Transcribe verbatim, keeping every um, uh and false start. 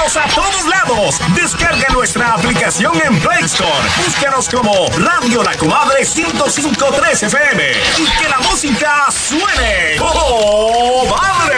¡Vamos a todos lados! Descarga nuestra aplicación en Play Store. Búscanos como Radio La Comadre ciento cinco punto tres F M y que la